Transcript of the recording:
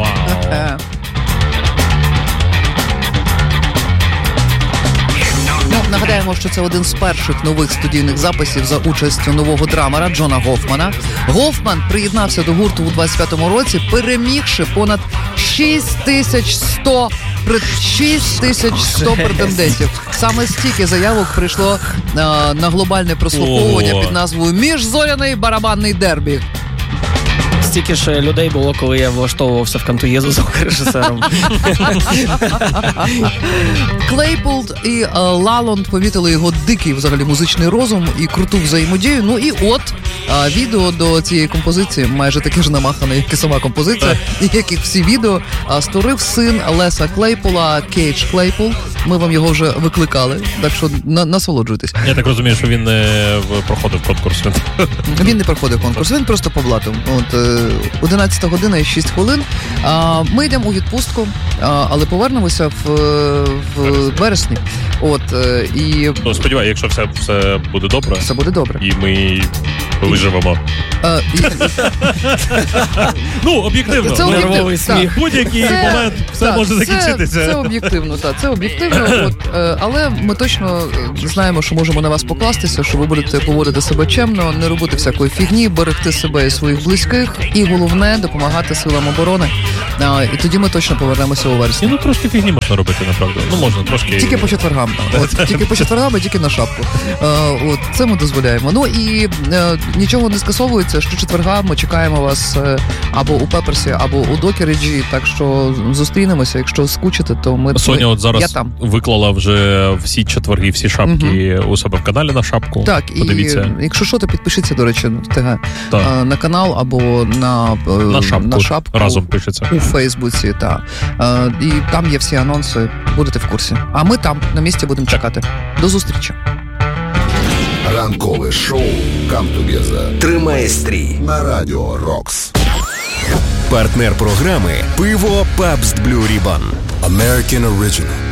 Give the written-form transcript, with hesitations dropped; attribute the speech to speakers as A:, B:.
A: Нагадаємо, що це один з перших нових студійних записів за участю нового драмера Джона Гофмана. Гофман приєднався до гурту у 25-му році, перемігши понад 6100 претендентів. Саме стільки заявок прийшло на глобальне прослуховування під назвою «Міжзоряний барабанний дербі».
B: Стільки ж людей було, коли я влаштовувався в Кантуєзу звукорежисером.
A: Клейполд і Лалонд помітили його дикий взагалі музичний розум і круту взаємодію. Ну і от відео до цієї композиції, майже таке ж намахане, як і сама композиція, як і всі відео, створив син Леса Клейпола, Кейдж Клейпол. Ми вам його вже викликали, так що насолоджуйтесь.
C: Я так розумію, що він не проходив конкурс.
A: Він не проходив конкурс, він просто поблатив. 11 година і 6 хвилин. Ми йдемо у відпустку, але повернемося в вересні.
C: Сподіваюся, якщо все буде добре.
A: Все буде добре.
C: І ми виживемо. Об'єктивно.
A: Це
B: нервовий сміх.
C: Будь-який момент все може закінчитися.
A: Це об'єктивно, так. Це об'єктивно. Але ми точно знаємо, що можемо на вас покластися, що ви будете поводити себе чемно, не робити всякої фігні, берегти себе і своїх близьких, і головне допомагати силам оборони. І тоді ми точно повернемося у вересні.
C: Трошки фігні можна робити, направду. Можна трошки.
A: Тільки по четвергам. Тільки по четвергам і тільки на шапку. Це ми дозволяємо. І нічого не скасовується. Щочетверга ми чекаємо вас або у Пеперсі, або у Докеріджі. Так що зустрінемося. Якщо скучите, то ми...
C: Соня от зараз виклала вже всі четверги, всі шапки у себе в каналі на шапку.
A: Так,
C: подивіться.
A: І якщо що, то підпишіться, до речі, на канал або на шапку.
C: Разом пишеться.
A: У Фейсбуці, так. І там є всі анонси, будете в курсі. А ми там, на місці, будемо чекати. До зустрічі.
D: Ранкове шоу «Камтугеза» тримає стрій на Радіо Рокс. Партнер програми «Пиво Пабст Блю Рібан». American Original.